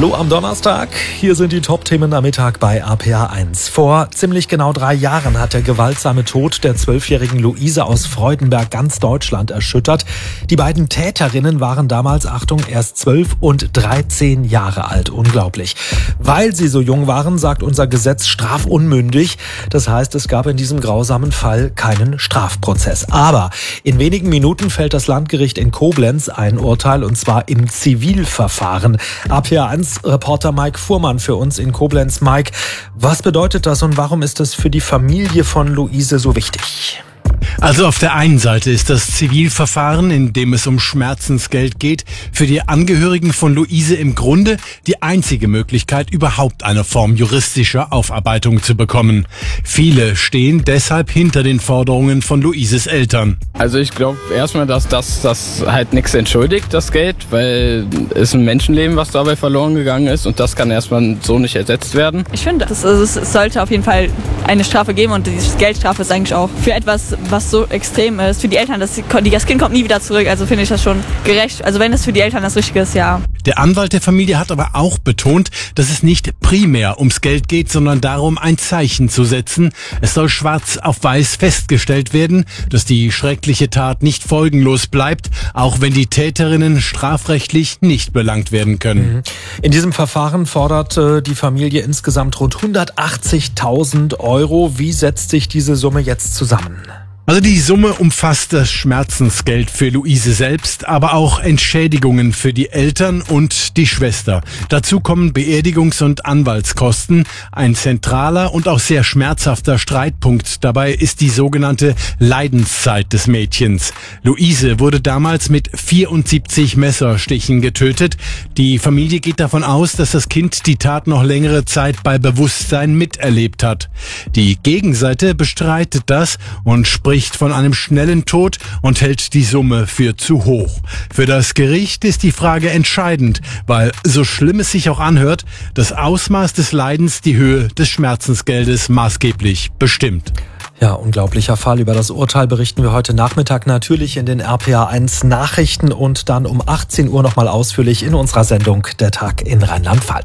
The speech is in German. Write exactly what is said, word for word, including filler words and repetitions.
Hallo am Donnerstag, hier sind die Top-Themen am Mittag bei A P A eins. Vor ziemlich genau drei Jahren hat der gewaltsame Tod der zwölfjährigen Luise aus Freudenberg ganz Deutschland erschüttert. Die beiden Täterinnen waren damals, Achtung, erst zwölf und dreizehn Jahre alt. Unglaublich. Weil sie so jung waren, sagt unser Gesetz strafunmündig. Das heißt, es gab in diesem grausamen Fall keinen Strafprozess. Aber in wenigen Minuten fällt das Landgericht in Koblenz ein Urteil, und zwar im Zivilverfahren. A P A eins-Reporter Mike Fuhrmann für uns in Koblenz. Mike, was bedeutet das und warum ist es für die Familie von Luise so wichtig? Also auf der einen Seite ist das Zivilverfahren, in dem es um Schmerzensgeld geht, für die Angehörigen von Luise im Grunde die einzige Möglichkeit, überhaupt eine Form juristischer Aufarbeitung zu bekommen. Viele stehen deshalb hinter den Forderungen von Luises Eltern. Also ich glaube erstmal, dass das, das halt nichts entschuldigt, das Geld, weil es ein Menschenleben, was dabei verloren gegangen ist, und das kann erstmal so nicht ersetzt werden. Ich finde, es, also es sollte auf jeden Fall eine Strafe geben, und die Geldstrafe ist eigentlich auch für etwas, was so extrem ist, für die Eltern, das, das Kind kommt nie wieder zurück, also finde ich das schon gerecht. Also wenn es für die Eltern das Richtige ist, ja. Der Anwalt der Familie hat aber auch betont, dass es nicht primär ums Geld geht, sondern darum, ein Zeichen zu setzen. Es soll schwarz auf weiß festgestellt werden, dass die schreckliche Tat nicht folgenlos bleibt, auch wenn die Täterinnen strafrechtlich nicht belangt werden können. In diesem Verfahren fordert äh, die Familie insgesamt rund hundertachtzigtausend Euro. Wie setzt sich diese Summe jetzt zusammen? Also die Summe umfasst das Schmerzensgeld für Luise selbst, aber auch Entschädigungen für die Eltern und die Schwester. Dazu kommen Beerdigungs- und Anwaltskosten. Ein zentraler und auch sehr schmerzhafter Streitpunkt dabei ist die sogenannte Leidenszeit des Mädchens. Luise wurde damals mit vierundsiebzig Messerstichen getötet. Die Familie geht davon aus, dass das Kind die Tat noch längere Zeit bei Bewusstsein miterlebt hat. Die Gegenseite bestreitet das und spricht von einem schnellen Tod und hält die Summe für zu hoch. Für das Gericht ist die Frage entscheidend, weil, so schlimm es sich auch anhört, das Ausmaß des Leidens die Höhe des Schmerzensgeldes maßgeblich bestimmt. Ja, unglaublicher Fall. Über das Urteil berichten wir heute Nachmittag natürlich in den R P A eins Nachrichten und dann um achtzehn Uhr nochmal ausführlich in unserer Sendung Der Tag in Rheinland-Pfalz.